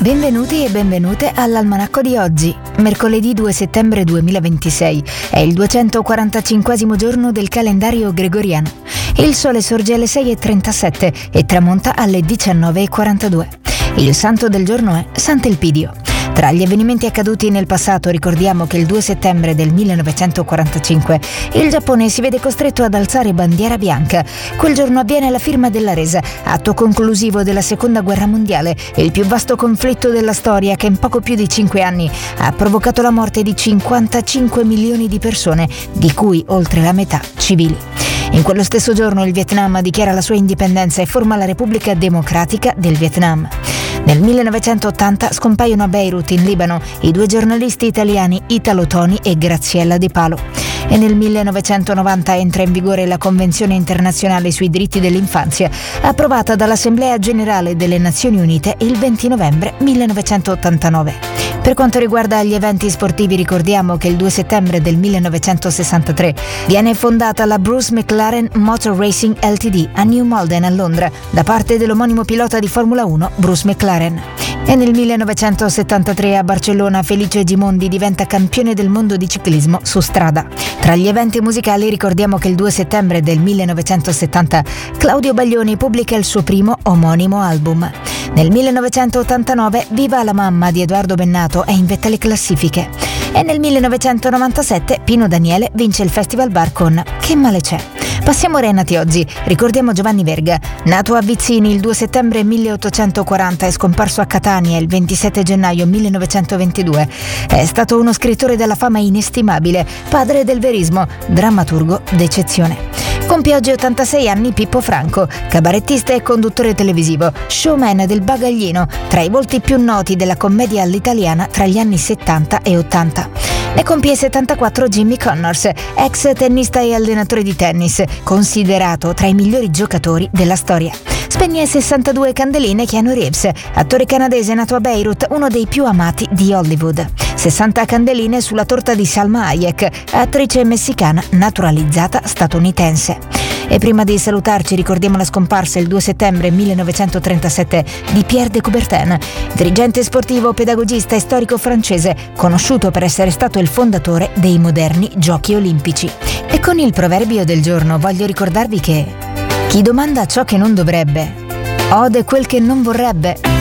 Benvenuti e benvenute all'Almanacco di oggi, mercoledì 2 settembre 2026. È il 245esimo giorno del calendario gregoriano. Il sole sorge alle 6:37 e tramonta alle 19:42. Il santo del giorno è Sant'Elpidio. Tra gli avvenimenti accaduti nel passato ricordiamo che il 2 settembre del 1945 il Giappone si vede costretto ad alzare bandiera bianca. Quel giorno avviene la firma della resa, atto conclusivo della Seconda Guerra Mondiale, il più vasto conflitto della storia che in poco più di 5 anni ha provocato la morte di 55 milioni di persone, di cui oltre la metà civili. In quello stesso giorno il Vietnam dichiara la sua indipendenza e forma la Repubblica Democratica del Vietnam. Nel 1980 scompaiono a Beirut, in Libano, i due giornalisti italiani Italo Toni e Graziella De Palo. E nel 1990 entra in vigore la Convenzione internazionale sui diritti dell'infanzia, approvata dall'Assemblea Generale delle Nazioni Unite il 20 novembre 1989. Per quanto riguarda gli eventi sportivi ricordiamo che il 2 settembre del 1963 viene fondata la Bruce McLaren Motor Racing Ltd. A New Malden a Londra da parte dell'omonimo pilota di Formula 1 Bruce McLaren. E nel 1973 a Barcellona Felice Gimondi diventa campione del mondo di ciclismo su strada. Tra gli eventi musicali ricordiamo che il 2 settembre del 1970 Claudio Baglioni pubblica il suo primo omonimo album. Nel 1989 Viva la mamma di Edoardo Bennato è in vetta alle classifiche. E nel 1997 Pino Daniele vince il Festival Bar con Che male c'è. Passiamo ai nati oggi. Ricordiamo Giovanni Verga. Nato a Vizzini il 2 settembre 1840 e scomparso a Catania il 27 gennaio 1922. È stato uno scrittore dalla fama inestimabile, padre del verismo, drammaturgo d'eccezione. Compie oggi 86 anni Pippo Franco, cabarettista e conduttore televisivo, showman del bagaglino, tra i volti più noti della commedia all'italiana tra gli anni 70 e 80. Ne compie 74 Jimmy Connors, ex tennista e allenatore di tennis, considerato tra i migliori giocatori della storia. Spegne 62 candeline Keanu Reeves, attore canadese nato a Beirut, uno dei più amati di Hollywood. 60 candeline sulla torta di Salma Hayek, attrice messicana naturalizzata statunitense. E prima di salutarci ricordiamo la scomparsa il 2 settembre 1937 di Pierre de Coubertin, dirigente sportivo, pedagogista e storico francese, conosciuto per essere stato il fondatore dei moderni Giochi Olimpici. E con il proverbio del giorno voglio ricordarvi che chi domanda ciò che non dovrebbe, ode quel che non vorrebbe.